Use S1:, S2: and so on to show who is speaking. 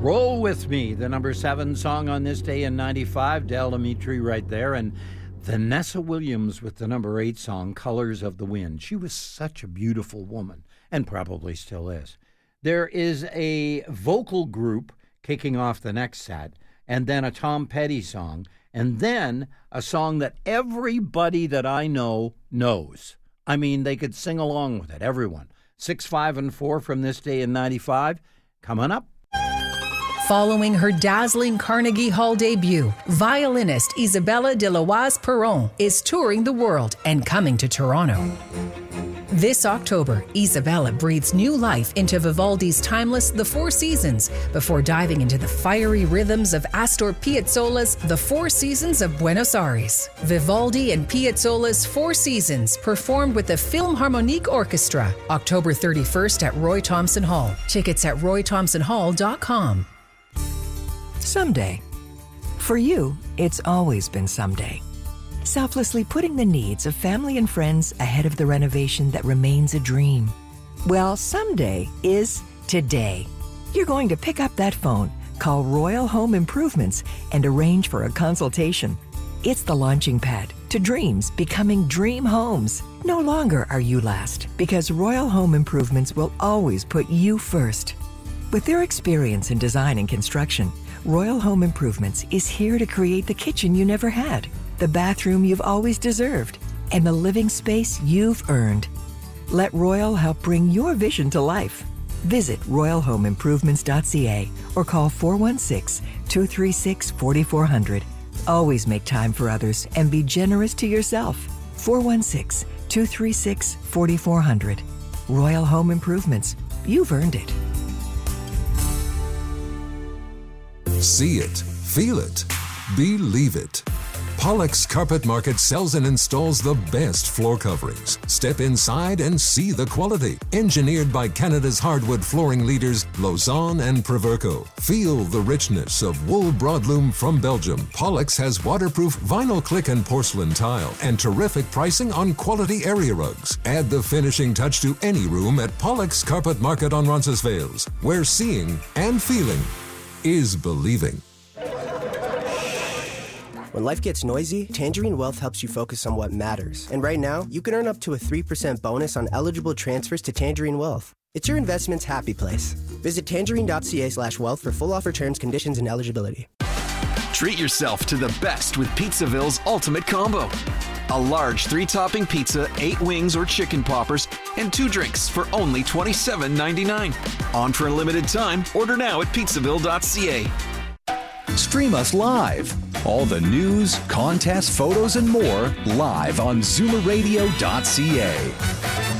S1: Roll With Me, the number 7 song on this day in 95. Del Amitri right there. And Vanessa Williams with the number 8 song, Colors of the Wind. She was such a beautiful woman, and probably still is. There is a vocal group kicking off the next set, and then a Tom Petty song, and then a song that everybody that I know knows. I mean, they could sing along with it, everyone. 6, 5, and 4 from this day in 95. Coming up.
S2: Following her dazzling Carnegie Hall debut, violinist Isabella de Loise Perron is touring the world and coming to Toronto. This October, Isabella breathes new life into Vivaldi's timeless The Four Seasons before diving into the fiery rhythms of Astor Piazzolla's The Four Seasons of Buenos Aires. Vivaldi and Piazzolla's Four Seasons, performed with the Philharmonic Orchestra, October 31st at Roy Thomson Hall. Tickets at roythomsonhall.com.
S3: Someday. For you, it's always been someday. Selflessly putting the needs of family and friends ahead of the renovation that remains a dream. Well, someday is today. You're going to pick up that phone, call Royal Home Improvements, and arrange for a consultation. It's the launching pad to dreams becoming dream homes. No longer are you last, because Royal Home Improvements will always put you first. With their experience in design and construction, Royal Home Improvements is here to create the kitchen you never had, the bathroom you've always deserved, and the living space you've earned. Let Royal help bring your vision to life. Visit royalhomeimprovements.ca or call 416-236-4400. Always make time for others and be generous to yourself. 416-236-4400. Royal Home Improvements. You've earned it.
S4: See it, feel it, believe it. Pollock's Carpet Market sells and installs the best floor coverings. Step inside and see the quality. Engineered by Canada's hardwood flooring leaders, Lausanne and Proverco. Feel the richness of wool broadloom from Belgium. Pollock's has waterproof vinyl click and porcelain tile and terrific pricing on quality area rugs. Add the finishing touch to any room at Pollock's Carpet Market on Roncesvalles, where seeing and feeling is believing.
S5: When life gets noisy, Tangerine Wealth helps you focus on what matters. And right now, you can earn up to a 3% bonus on eligible transfers to Tangerine Wealth. It's your investment's happy place. Visit tangerine.ca/wealth for full offer terms, conditions, and eligibility.
S6: Treat yourself to the best with Pizzaville's Ultimate Combo. A large 3-topping pizza, 8 wings or chicken poppers, and 2 drinks for only $27.99. On for a limited time. Order now at pizzaville.ca.
S7: Stream us live. All the news, contests, photos, and more live on zoomerradio.ca.